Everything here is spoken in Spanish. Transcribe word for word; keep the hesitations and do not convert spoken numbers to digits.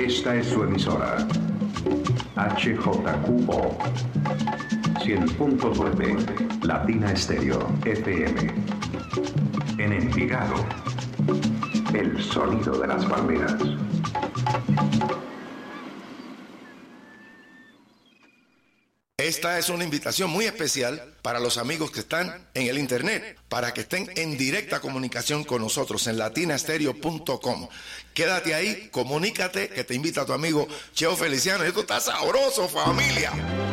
Esta es su emisora. H J Q O cien punto nueve Latina Estéreo F M. En Envigado, el sonido de las palmeras. Esta es una invitación muy especial para los amigos que están en el internet, para que estén en directa comunicación con nosotros en latina stereo punto com. Quédate ahí, comunícate, que te invita tu amigo Cheo Feliciano. Esto está sabroso, familia.